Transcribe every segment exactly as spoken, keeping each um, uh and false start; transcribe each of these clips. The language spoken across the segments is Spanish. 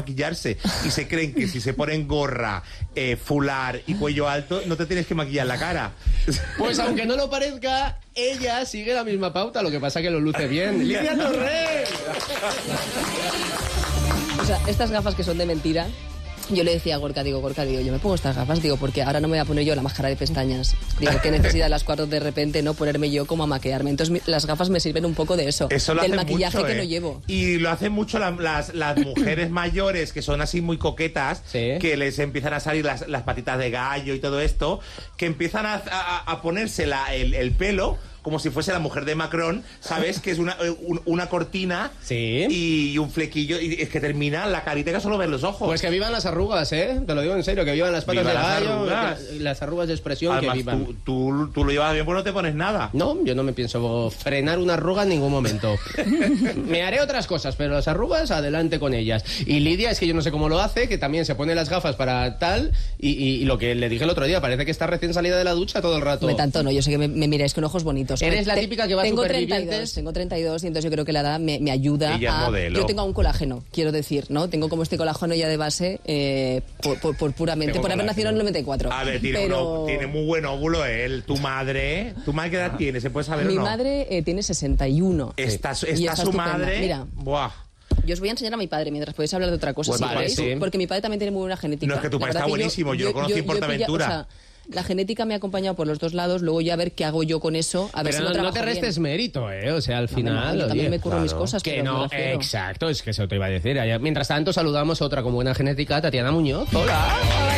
maquillarse y se creen que si se ponen gorra, eh, fular y cuello alto, no te tienes que maquillar la cara. Pues aunque no lo parezca, ella sigue la misma pauta, lo que pasa que lo luce bien. ¡Lidia Torres! O sea, estas gafas que son de mentira, yo le decía a Gorka, digo, Gorka, digo, yo me pongo estas gafas, digo, porque ahora no me voy a poner yo la máscara de pestañas. Digo, qué necesidad a las cuatro de repente no ponerme yo como a maquillarme. Entonces mi, las gafas me sirven un poco de eso, eso lo del hace maquillaje mucho, que eh. no llevo. Y lo hacen mucho la, las, las mujeres mayores que son así muy coquetas, sí. que les empiezan a salir las, las patitas de gallo y todo esto, que empiezan a, a, a ponerse la, el, el pelo como si fuese la mujer de Macron, ¿sabes? Que es una, un, una cortina sí. y un flequillo, y es que termina la carita que solo ven los ojos. Pues que vivan las arrugas, ¿eh? Te lo digo en serio, que vivan las patas Viva de las gallo, arrugas. que, las arrugas de expresión. Además, que vivan. Tú, tú, tú lo llevas bien, pues no te pones nada. No, yo no me pienso frenar una arruga en ningún momento. Me haré otras cosas, pero las arrugas, adelante con ellas. Y Lidia, es que yo no sé cómo lo hace, que también se pone las gafas para tal, y, y, y lo que le dije el otro día, parece que está recién salida de la ducha todo el rato. Me tanto no, yo sé que me, me miráis con ojos bonitos. Eres la Te, típica que va a tengo Supervivientes. treinta y dos, tengo treinta y dos y entonces yo creo que la edad me, me ayuda Ella a... es modelo. Yo tengo un colágeno, quiero decir, ¿no? Tengo como este colágeno ya de base eh, por, por, por puramente, Tengo por haber colágeno. nacido en el noventa y cuatro. A ver, tiene, pero... uno, tiene muy buen óvulo él. Tu madre, ¿tu madre qué edad tiene? ¿Se puede saber Mi o no? madre eh, tiene sesenta y uno. Está, está, Y está su estupenda. madre... Mira. Buah. Yo os voy a enseñar a mi padre mientras podéis hablar de otra cosa, Pues si vale, queréis, sí. porque mi padre también tiene muy buena genética. No, es que tu La padre verdad está que buenísimo, yo lo conocí en he pillado- Portaventura. o sea, la genética me ha acompañado por los dos lados, luego ya a ver qué hago yo con eso, a ver Pero si no, lo no trabajo te restes bien. mérito, ¿eh? O sea, al No, final... no, yo oye, también me curro mis claro. cosas, Que pero me no, refiero. exacto, es que eso te iba a decir. Mientras tanto, saludamos a otra con buena genética, Tatiana Muñoz. ¡Hola!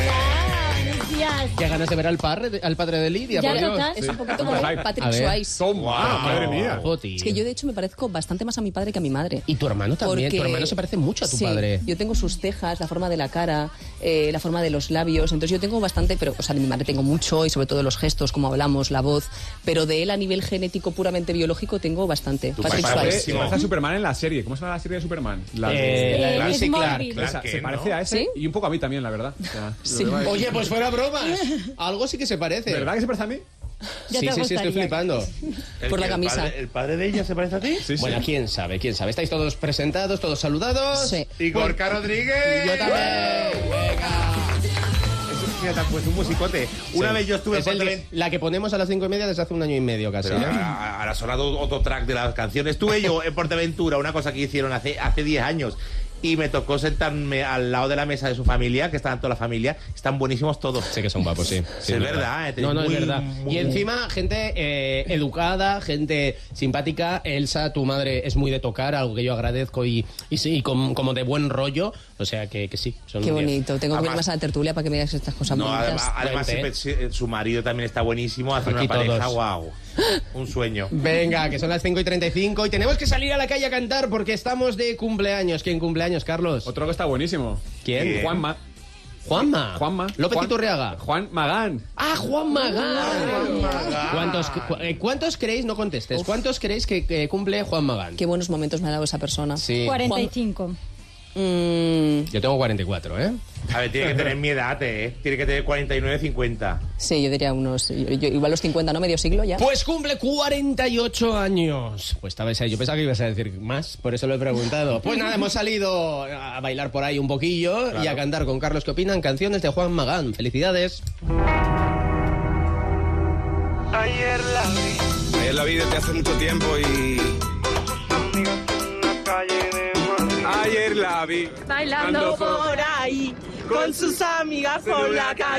Buenos días. Qué ganas de ver al padre, al padre de Lidia, Ya por Dios. total. Es un poquito como Hype. Patrick A ver. Swayze. Toma, Wow. madre mía. Joti. Es que yo de hecho me parezco bastante más a mi padre que a mi madre. Y tu hermano también, Porque- tu hermano se parece mucho a tu sí, padre. yo tengo sus cejas, la forma de la cara, eh, la forma de los labios, entonces yo tengo bastante, pero, o sea, de mi madre tengo mucho, y sobre todo los gestos, como hablamos, la voz, pero de él a nivel genético puramente biológico tengo bastante. Tu Patrick padre Parece, Swayze. Sí. se parece a Superman en la serie. ¿Cómo se llama la serie de Superman? La de- Eh, la de Eh, Lois y es Clark. Smallville. Esa, Clark se Kent, parece ¿no? a ese ¿Sí? y un poco a mí también, la verdad. O sea, Sí. lo digo ahí. Oye, pues fuera bromas. Algo sí que se parece. ¿Verdad que se parece a mí? Ya Sí, te sí, sí, estoy gustaría. flipando. ¿El Por la que, el camisa. padre- ¿El padre de ella se parece a ti? Sí, sí. Bueno, quién sabe, quién sabe. ¿Estáis todos presentados, todos saludados? Sí. Y Gorka Rodríguez. Yo también. Venga. Eso, fíjate, pues un musicote. Una Sí. vez yo estuve Es en el que- Portaventura. la que ponemos a las cinco y media desde hace un año y medio casi. Pero ¿eh? ahora, ahora ha sonado otro track de las canciones. Estuve yo en Portaventura, una cosa que hicieron hace hace diez años. Y me tocó sentarme al lado de la mesa de su familia, que estaban toda la familia. Están buenísimos todos. Sé que son guapos, sí. Sí, es verdad, eh, No, no, muy- es verdad. muy- Y encima, gente eh, educada, gente simpática. Elsa, tu madre, es muy de tocar, algo que yo agradezco y, y sí, y com- como de buen rollo. O sea, que, que sí. Son Qué un diez. bonito, tengo que ir Además- más a la tertulia para que me digas estas cosas No, bonitas. además, además Cuente, siempre, eh, su marido también está buenísimo. Hace Aquí una pareja, todos. wow. Un sueño. Venga, que son las cinco y treinta y cinco y tenemos que salir a la calle a cantar porque estamos de cumpleaños. ¿Quién cumpleaños, Carlos? Otro que está buenísimo. ¿Quién? ¿Quién? Juanma. Juanma. Juanma. López Juan- Iturriaga. Juan Magán. Ah, Juan Magán. Magán. ¿Cuántos, cu- eh, ¿Cuántos creéis, no contestes, cuántos creéis que, que cumple Juan Magán? Qué buenos momentos me ha dado esa persona. Sí. cuarenta y cinco. Mm, Yo tengo cuarenta y cuatro, ¿eh? A ver, tiene que tener mi edad, ¿eh? Tiene que tener cuarenta y nueve, cincuenta. sí, yo diría unos... yo- yo- igual los cincuenta, ¿no? Medio siglo ya. Pues cumple cuarenta y ocho años. Pues estaba esa, yo pensaba que ibas a decir más, por eso lo he preguntado. Pues nada, hemos salido a bailar por ahí un poquillo y a cantar con Carlos. ¿Qué opinan? Canciones de Juan Magán. Felicidades. Ayer la vi. Ayer la vi desde hace mucho tiempo y Ayer la vi. bailando por ahí con sus amigas por la calle.